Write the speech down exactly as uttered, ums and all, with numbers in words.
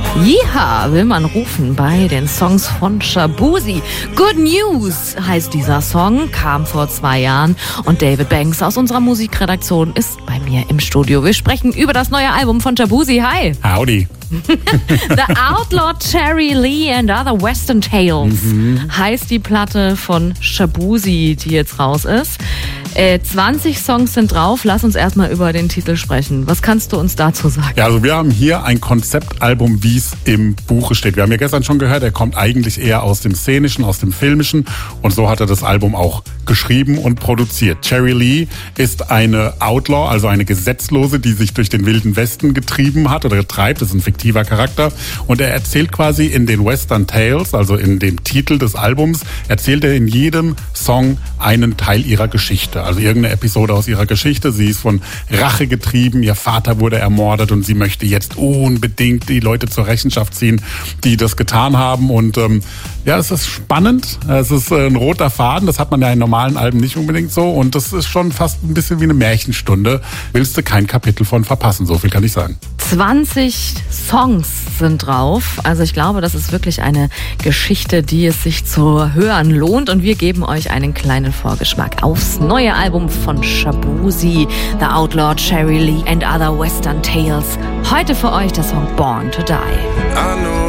Yeeha will man rufen bei den Songs von Shaboozey. Good News heißt dieser Song, kam vor zwei Jahren und David Banks aus unserer Musikredaktion ist bei mir im Studio. Wir sprechen über das neue Album von Shaboozey. Hi. Howdy. The Outlaw Cherry Lee and Other Western Tales mhm. heißt die Platte von Shaboozey, die jetzt raus ist. Äh, zwanzig Songs sind drauf. Lass uns erstmal über den Titel sprechen. Was kannst du uns dazu sagen? Ja, also wir haben hier ein Konzeptalbum, wie es im Buche steht. Wir haben ja gestern schon gehört, er kommt eigentlich eher aus dem Szenischen, aus dem Filmischen. Und so hat er das Album auch geschrieben und produziert. Cherry Lee ist eine Outlaw, also eine Gesetzlose, die sich durch den Wilden Westen getrieben hat oder treibt. Das ist ein fiktiver Charakter. Und er erzählt quasi in den Western Tales, also in dem Titel des Albums, erzählt er in jedem Song einen Teil ihrer Geschichte. Also irgendeine Episode aus ihrer Geschichte. Sie ist von Rache getrieben, ihr Vater wurde ermordet und sie möchte jetzt unbedingt die Leute zur Rechenschaft ziehen, die das getan haben. Und ähm, ja, es ist spannend. Es ist äh, ein roter Faden. Das hat man ja in normalen Alben nicht unbedingt so. Und das ist schon fast ein bisschen wie eine Märchenstunde. Willst du kein Kapitel von verpassen, so viel kann ich sagen. zwanzig Songs sind drauf. Also ich glaube, das ist wirklich eine Geschichte, die es sich zu hören lohnt. Und wir geben euch einen kleinen Vorgeschmack aufs neue Album von Shaboozey, The Outlaw Cherry Lee and Other Western Tales. Heute für euch der Song Born to Die.